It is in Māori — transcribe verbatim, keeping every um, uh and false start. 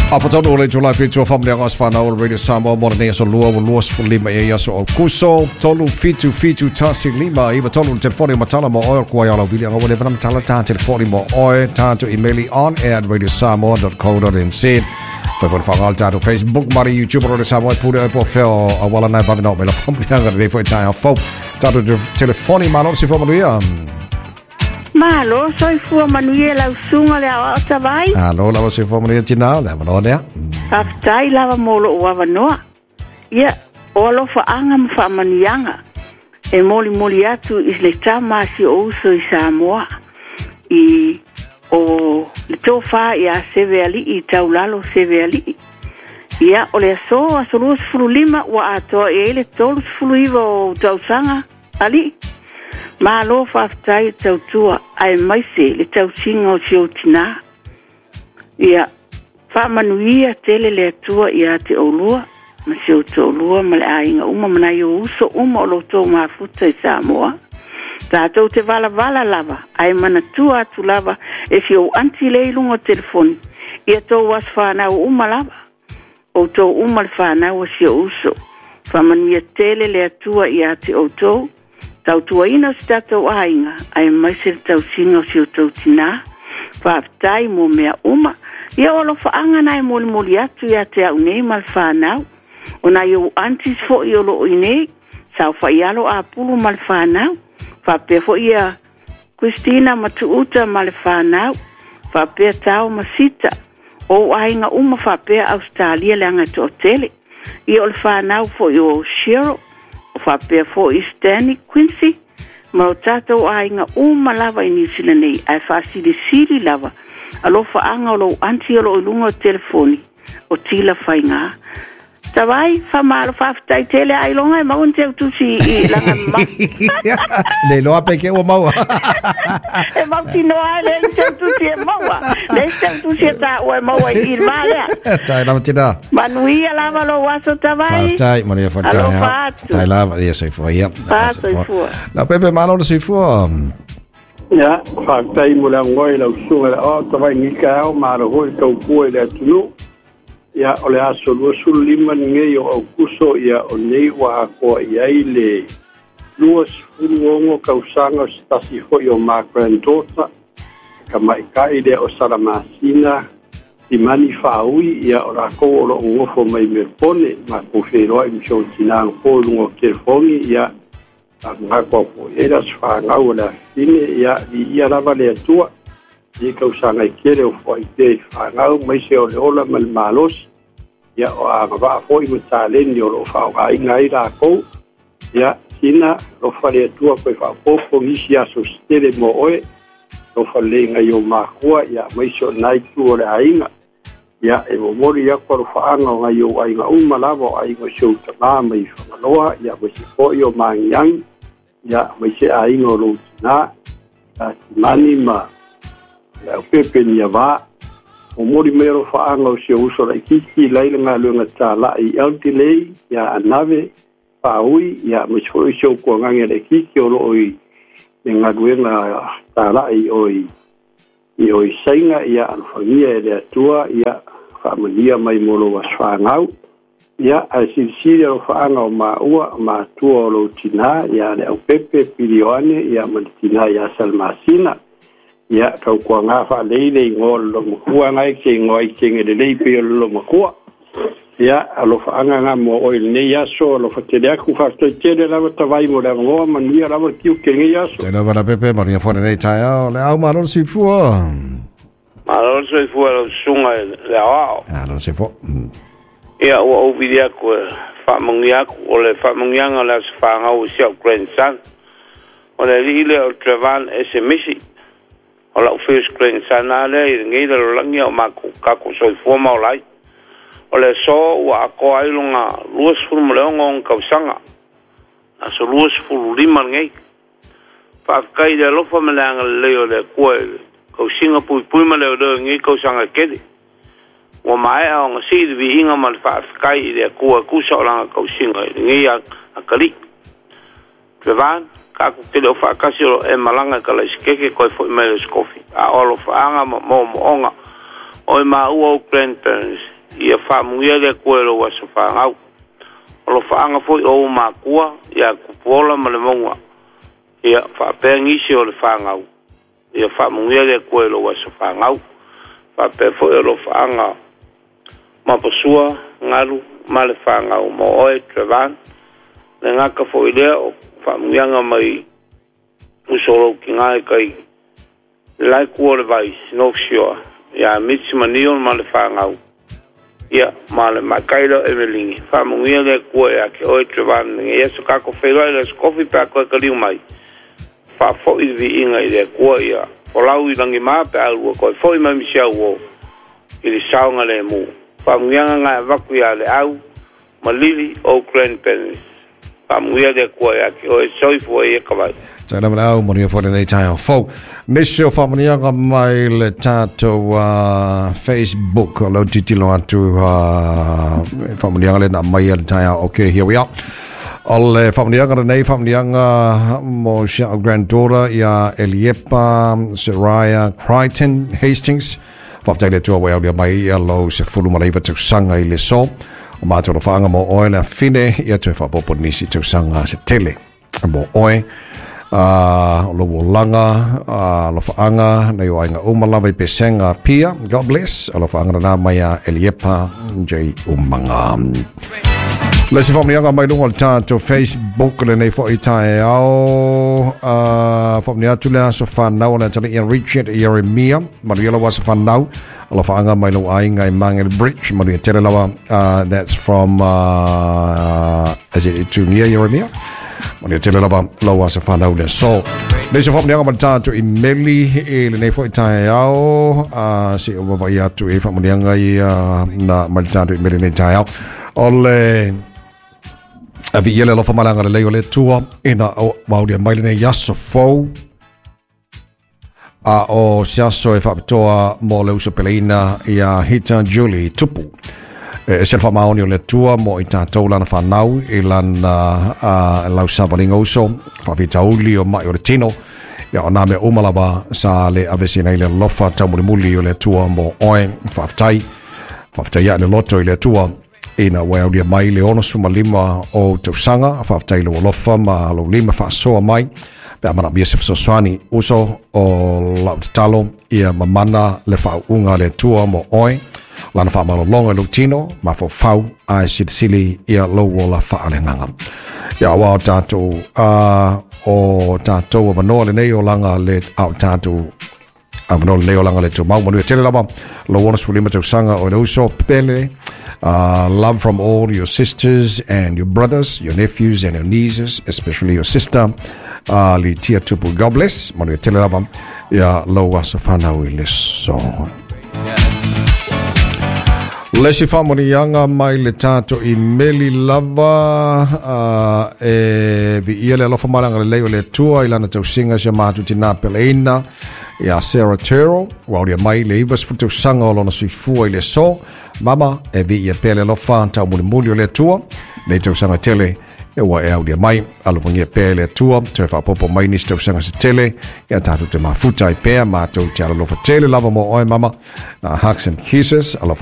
Afotonu le July fitu family ngas fana o radio Samoa morning so lua o luas fu lima e yaso o kuso tolu fitu fitu tasi lima iwa tolu telefoni matala mo oil kwa yala vili anga wale vanam tala ta telefoni mo oil ta to emaili on air at radio samoa dot co dot n z Fai pon whangal tātou Facebook, mari YouTube, rore Samoa, pūre au po wheo a wala nai pami nao me la whamri anga re fwoi tai a whau. Tātou telefoni mano si whamanuia. Malo, soi fua manuia lau sunga le awa o tawai. Alo, lawa si whamanuia tina, le manoa nea. Taftai lava molo o awanoa. Ia, o alofa anga ma whamanianga. E moli moli atu is le tama si o uso i Samoa. I... o le tofa ia seve ali i taulalo seve ali ia o le so asolu sfulu lima wa ato e le tolu sfulu iwa o tausanga ali ma lo faftai tautua ai maise le tausinga o siotina ia fa manuia tele le atua ia te olua ma sioto olua ma le ainga uma mana yo uso uma o lo to mafuta i Samoa Tātou te vala vala lava, ai mana tua atu lava, e si o anti leilunga telefoni, ia tau was whanau uma lava, o tau uma le whanau a si o uso, whamania tele le atua i ate o tau, tau tua ina si tātou ainga, ai maisir tau singa o si o tau tina, whaaftai mo mea uma, ia olo whaanga nai moli moli atu i ate au nei mal whanau, o nai o anti fo i olo o inei, sau whaialo a pulu mal whanau, Whapea fo ia Christina matuuta ma le whanau. Whapea tau masita. O ainga uma whapea Australia le anga to tele. Ia o le whanau fo i o Shiro. Whapea fo i Stanley Quincy. Ma o tātou ainga uma lava i New Zealand nei. Ai whasiri siri lava. Alo whaanga o lo anti o lo ilunga o telefoni. O tila whainga. Tawai, whamaro whaftai tele ai longa e maun te utusi i langa ma. Le loa peke ua maua. E mau tino ai le te utusi e maua. Le te utusi e ta ua e maua i irma lea. Tai lava tina. Manuia lava lo waso tawai. Whaftai, maria whaftai. Alo whatu. Tai lava, ia seifua ia. Whatu i fua. Na pepe mano na seifua. Ia, whaftai mo le ngoi lau sunga le o tawai nika au maro hoi tau pua le atunu. Ia o le aso lua sulu lima ngei o au kuso ia o nei wa akoa iai le lua sulu ongo kausanga o stasi hoi o ma granddaughter ka maikai le o Salamasina i mani whaui ia o rako o lo ngofo mai merpone ma koferoa i msio tinang po lungo kerfongi ia a ngakwa po eras whangau le afine ia i ia lava le atua i kausanga i kere o fwai te whangau mai se o le ola mal malos ia o a ngawaa fwoi mataleni o lo whao ai ngai la kou ia sina lo whare atua koe whao popo ngisi aso stere mo oe lo whale ngai o makua ia mai se o nai tu o le ainga ia e mo mori ia kwa lo whaanga o ngai o ainga umalawa o ainga se utama mai whamaloa ia mai se fwoi o mangiang ia mai se ainga o lo tina ia timani ma ia pepe ni awa o mori mero whaanga o se uso la ikiki laila ngā luenga tā la i eltilei ia anave whaui ia mai se fwoi se o kua ngange la ikiki o lo oi e ngā luenga tā la i oi i oi sainga ia alfangia e le atua ia whaamania mai molo was whaangau ia a sirisiri o whaanga o maa ua maa tua o lo tina ia le au pepe pirioane ia mani tina ia Salmasina ia kau kua ngā wha leile i ngō lo makua ngai ke ngō i ke ngere leipe o lo makua ia alo whaanga ngā mo oil nei aso alo whatere aku whaastoi tere lawa tawai mo le ngoa manuia lawa kiu ke ngai aso Tēnā wana pepe maria whane nei tai au le au manon si fua manon si fua lo sunga le au Manon si fua ia ua uvidi aku whamungi aku o le whamungianga le as whaanga o siau grandson o le li le o Trevan esemisi o la first grandson ale i ngai le langi o mako kako soi fua o lai o le so ua ako ailunga luas fulu mleongo on kausanga a so luas fulu lima ngai whaakai le lofa meleanga leo le kua kausinga pui pui ma leo leo ngai kausanga kede ua mae au nga si vi inga ma le whaakai le kua kusa o langa kausinga ngai a kali Trevan kako tele o whaakasi o e malanga ka laiskeke koe fo email skofi a olo whaanga mo mo onga o i ma ua o grandparents ia whaamungia le koe lo wa sa whaangau. O lo whaanga fo i o makua, ia kupola ma le monga. Ia whaapea ngisi o le whaangau. Ia whaamungia le koe lo wa sa whaangau. Whaapea fo i o lo whaanga mapasua, ngaru, ma le whaangau, mo oe Trevan. Le ngaka fo i lea o whaamungianga mai usoro ki ngai kai. Lai kua le vai, North Shore. Ia mitsi manion ma le whaangau. Ia, ma le makaila e melingi. Whamungia le kua e ake oe Trevan. Ia so kako whailai le skofi pa koe ka liu mai. Wha fo i vi inga i le kua ia. Olau i langi maa pe alua koe fo i mai misia uo. I li saunga le mu. Whamungia ngai waku ia le au. Ma lili o Grand Penis. Whamungia le kua e ake oe soifu e kawai. Tai nama au moni o fōne nei tai o fōu. Nisi o whamanianga mai le tātou uh, Facebook o lau titilo atu uh, whamanianga le na mai le tai o. Okay, here we are. O le whamanianga nei whamanianga mo sia o granddaughter ia Eliepa Soraya Crichton Hastings. Whaftai le tua wea mai ia lau se fulu malaiva tau sanga i le so. O mātou na whaanga mo oe na fine ia tue whapopo nisi tau sanga se tele. Mo oe. Uh, lo langa uh, lo faanga nei o ainga umalawa i pesenga pia. God bless. Lo faanga na maya Eliepa J umanga. Le se whamnianga mai lunga tātou Facebook le nei fo i tae au uh, whamnia tu le aso whanau le tali Ian Richard Jeremia Mariela was whanau lo faanga mai lunga ainga i Mangel Bridge Maria tele lawa uh, that's from uh, is it to near Jeremia Maria tele lava lawa sa whanau le so. Nei se whamnianga ma tātou i meli e le nei fo i tae au uh, se o wawai atu e whamnianga i uh, na ma tātou i meli nei tae au. O le a vi ele lo fa malanga le leo le tua ina o maudia mai le yaso fo a o siaso e faptoa mo le uso peleina ia Hita Julie tupu e se fa maoni le tua mo i tātou lana whanau i lana uh, lau sabalinga uso fa vita uli o mai o le tino ia o name umalawa sa le avesi nei le lofa tau muli muli o le tua mo oe faftai faftai ia le loto i le tua ina wea dia mai le ono suma lima o tausanga whaftai lo lofa ma lo lima whaasoa mai pe amana bia se fsoswani uso o lau talo ia mamana le whaunga le tua mo oe lana whaamalo longa lo tino ma fo fau ai sitisili ia lo wola whaalenganga ia wao tātou uh, o tātou o vanoa le nei o langa le au tātou avanoa le nei o langa le tu mau manua tele lava lo ono suma lima tausanga o le uso pele. Uh, love from all your sisters and your brothers, your nephews and your nieces, especially your sister, uh, li tia tupu. God bless. Manu tele lava ya lo wasa whanau i leso. Lesi whamoni yanga mai le tato i meli lava uh, e vi ia le alofa maranga le leo le tua i lana tau singa se matu tina peleina ia Sarah Terrell wauria mai le ibas futu sanga o lona sui fua i le so mama e vi ia pele alofa tau muli muli o le tua le tau sanga tele e wa e audia mai alofangia pele tua te fa popo mai nis tau sanga se tele ia tatu te mafuta i pea ma tau te alofa tele lava mo oe mama uh, hugs and kisses alofa